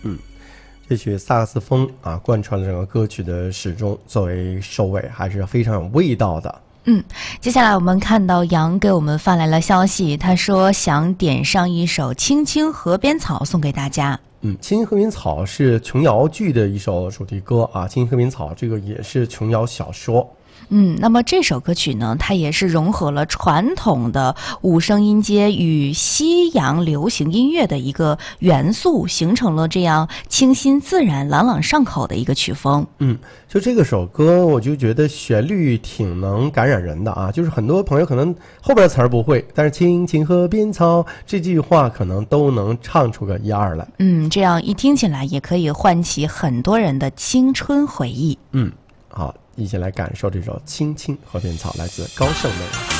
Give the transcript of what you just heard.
这曲萨克斯风啊，贯穿了整个歌曲的始终，作为收尾还是非常有味道的。 接下来我们看到杨给我们发来了消息，他说想点上一首《青青河边草》送给大家。 青青河边草是琼瑶剧的一首主题歌啊，青青河边草这个也是琼瑶小说。 那么这首歌曲呢，它也是融合了传统的五声音阶与西洋流行音乐的一个元素，形成了这样清新自然、朗朗上口的一个曲风。 就这个首歌，我就觉得旋律挺能感染人的啊。就是很多朋友可能后边词儿不会，但是青青河边草这句话可能都能唱出个一二来。 这样一听起来也可以唤起很多人的青春回忆。 好，一起来感受这首《青青河边草》，来自高胜美。